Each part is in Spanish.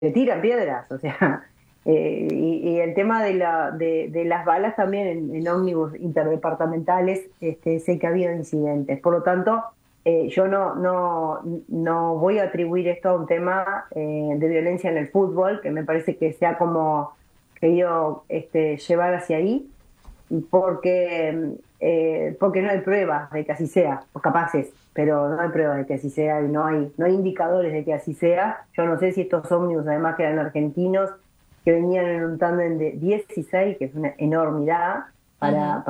tiran piedras, o sea, y el tema de las balas también en ómnibus interdepartamentales, sé que ha habido incidentes. Por lo tanto, yo no voy a atribuir esto a un tema de violencia en el fútbol, que me parece que se ha como querido llevar hacia ahí, porque no hay pruebas de que así sea, o capaces, pero no hay pruebas de que así sea y no hay indicadores de que así sea. Yo no sé si estos ómnibus, además que eran argentinos, que venían en un tándem de 16, que es una enormidad Ujú.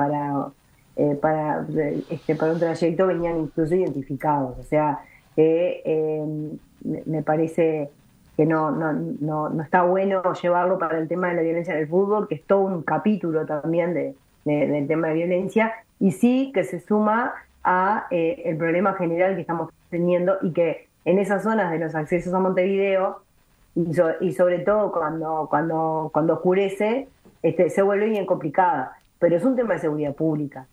para un trayecto, venían incluso identificados. O sea, que me parece que no está bueno llevarlo para el tema de la violencia en el fútbol, que es todo un capítulo también del tema de violencia, y sí que se suma a el problema general que estamos teniendo, y que en esas zonas de los accesos a Montevideo, y sobre todo cuando oscurece, se vuelve bien complicada. Pero es un tema de seguridad pública.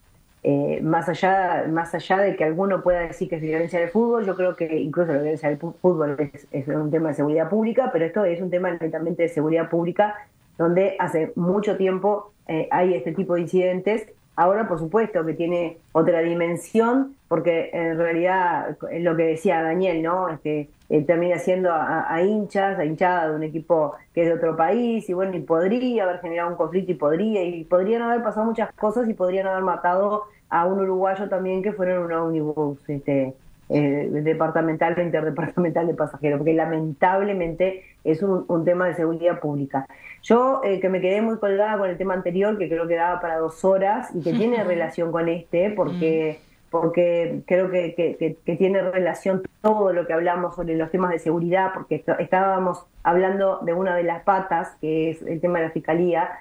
Más allá de que alguno pueda decir que es violencia del fútbol, yo creo que incluso la violencia del fútbol es un tema de seguridad pública, pero esto es un tema netamente de seguridad pública, donde hace mucho tiempo hay este tipo de incidentes. Ahora, por supuesto, que tiene otra dimensión, porque en realidad es lo que decía Daniel, ¿no? Termina siendo a hinchas, a hinchada de un equipo que es de otro país, y bueno, y podría haber generado un conflicto, y podrían haber pasado muchas cosas, y podrían haber matado a un uruguayo también, que fueron un ómnibus departamental o interdepartamental de pasajeros, porque lamentablemente es un tema de seguridad pública. Yo, que me quedé muy colgada con el tema anterior, que creo que daba para 2 horas, y que tiene relación con Mm. porque creo que tiene relación todo lo que hablamos sobre los temas de seguridad, porque estábamos hablando de una de las patas, que es el tema de la fiscalía.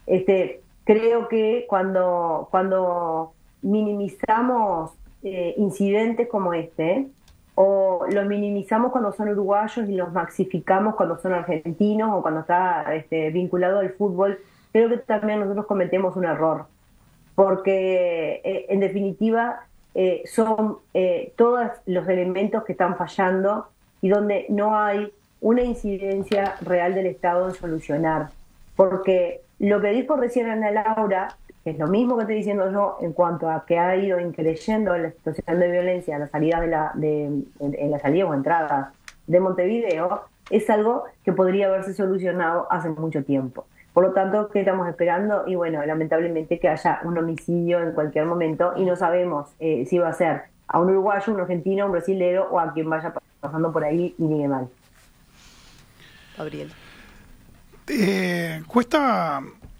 Creo que cuando minimizamos incidentes como o los minimizamos cuando son uruguayos y los maxificamos cuando son argentinos, o cuando está vinculado al fútbol, creo que también nosotros cometemos un error, porque en definitiva son todos los elementos que están fallando, y donde no hay una incidencia real del Estado en solucionar. Porque lo que dijo recién Ana Laura, que es lo mismo que estoy diciendo yo, en cuanto a que ha ido increyendo la situación de violencia en la salida en la salida o entrada de Montevideo, es algo que podría haberse solucionado hace mucho tiempo. Por lo tanto, ¿qué estamos esperando? Y bueno, lamentablemente, que haya un homicidio en cualquier momento, y no sabemos si va a ser a un uruguayo, un argentino, un brasilero, o a quien vaya pasando por ahí y niegue mal. Gabriel. Cuesta,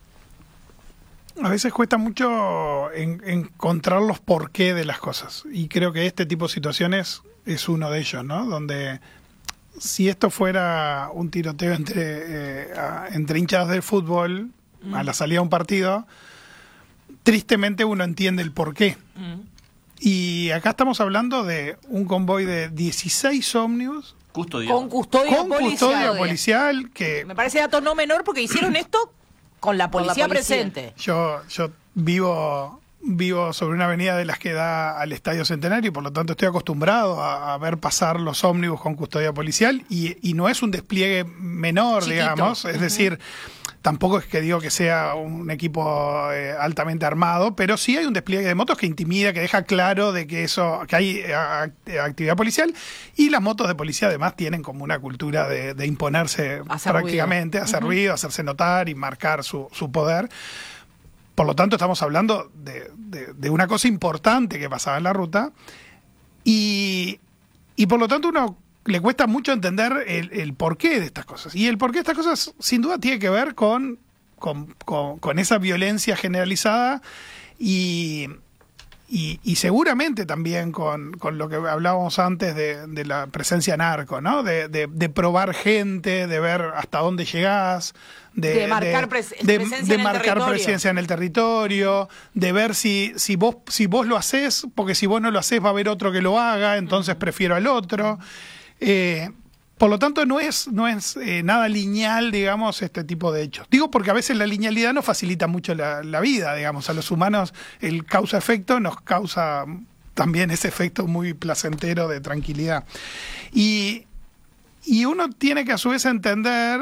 a veces cuesta mucho encontrar los porqué de las cosas. Y creo que este tipo de situaciones es uno de ellos, ¿no? Donde si esto fuera un tiroteo entre hinchas del fútbol a la salida de un partido, tristemente uno entiende el porqué. Y acá estamos hablando de un convoy de 16 ómnibus Con custodia con policial. custodia policial que Me parece dato no menor porque hicieron esto con la policía presente. yo vivo sobre una avenida de las que da al Estadio Centenario, y por lo tanto estoy acostumbrado a ver pasar los ómnibus con custodia policial, y no es un despliegue menor, Chiquito. digamos, es decir, tampoco es que digo que sea un equipo altamente armado, pero sí hay un despliegue de motos que intimida, que deja claro de que que hay actividad policial, y las motos de policía además tienen como una cultura de imponerse Hacer prácticamente, ruido. hacer ruido, hacerse notar y marcar su poder. Por lo tanto, estamos hablando de una cosa importante que pasaba en la ruta, y por lo tanto uno le cuesta mucho entender el porqué de estas cosas. Y el porqué de estas cosas sin duda tiene que ver con esa violencia generalizada, y seguramente también con lo que hablábamos antes de la presencia narco, ¿no? De probar gente, de ver hasta dónde llegás, De marcar presencia en el territorio. presencia en el territorio, de ver si vos lo hacés, porque si vos no lo hacés va a haber otro que lo haga, entonces prefiero al otro. Por lo tanto, no es nada lineal, digamos, este tipo de hechos. Digo porque a veces la linealidad nos facilita mucho la vida, digamos. A los humanos el causa-efecto nos causa también ese efecto muy placentero de tranquilidad. Y uno tiene que a su vez entender